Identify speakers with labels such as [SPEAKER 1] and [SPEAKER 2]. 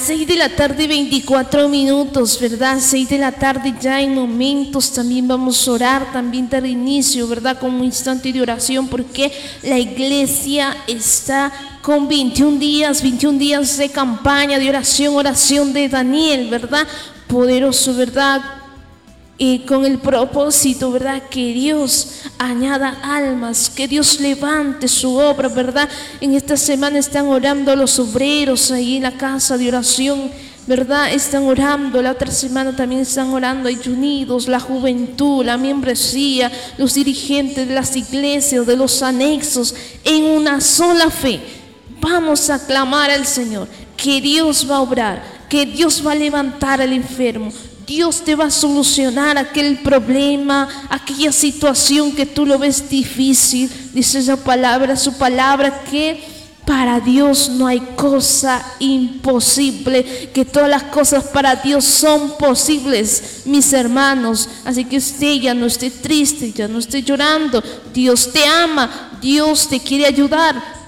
[SPEAKER 1] 6 de la tarde, 24 minutos, ¿verdad? 6 de la tarde ya en momentos también vamos a orar, también dar inicio, ¿verdad? Como un instante de oración, porque la iglesia está con 21 días de campaña, de oración de Daniel, ¿verdad? Poderoso, ¿verdad? Con el propósito, ¿verdad? Que Dios añada almas, que Dios levante su obra, ¿verdad? En esta semana están orando los obreros ahí en la casa de oración, ¿verdad? Están orando, la otra semana también están orando ahí unidos, la juventud, la membresía, los dirigentes de las iglesias, de los anexos, en una sola fe. Vamos a clamar al Señor, que Dios va a obrar, que Dios va a levantar al enfermo. Dios te va a solucionar aquel problema, aquella situación que tú lo ves difícil. Dice su palabra que para Dios no hay cosa imposible, que todas las cosas para Dios son posibles, mis hermanos. Así que usted ya no esté triste, ya no esté llorando. Dios te ama, Dios te quiere ayudar.